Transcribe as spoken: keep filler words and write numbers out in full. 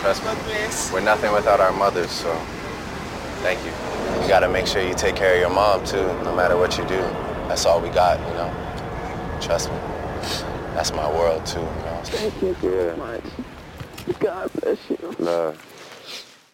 Trust me. We're nothing without our mothers, so thank you. You gotta make sure you take care of your mom, too, no matter what you do. That's all we got, you know? Trust me. That's my world, too, you know? Thank you so yeah. much. God bless you. Love.